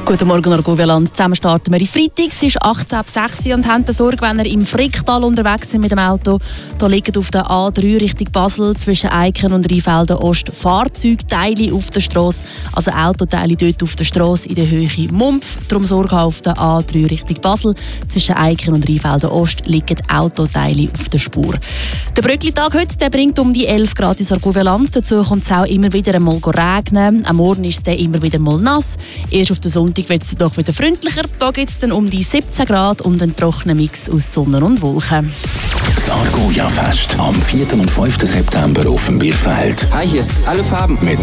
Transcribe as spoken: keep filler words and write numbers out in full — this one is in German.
Guten Morgen, Argovialand. Zusammen starten wir in Freitag. Es ist achtzehn Uhr sechs und haben die Sorge, wenn ihr im Fricktal unterwegs sind mit dem Auto. Da liegen auf der A drei Richtung Basel zwischen Eiken und Rheinfelden Ost Fahrzeugteile auf der Strasse. Also Autoteile dort auf der Strasse in der Höhe Mumpf. Darum Sorge auf der A drei Richtung Basel. Zwischen Eiken und Rheinfelden Ost liegen Autoteile auf der Spur. Der Bröckli-Tag heute der bringt um die elf Grad in Argovialand. Dazu kommt es auch immer wieder einmal regnen. Am Morgen ist es dann immer wieder mal nass. Erst auf der Sonntag wird es doch wieder freundlicher. Da gibt es dann um die siebzehn Grad und einen trockenen Mix aus Sonne und Wolken. Das Argoja-Fest am vierten und fünften September auf dem Bierfeld. Hi, hier ist alle Farben. Mit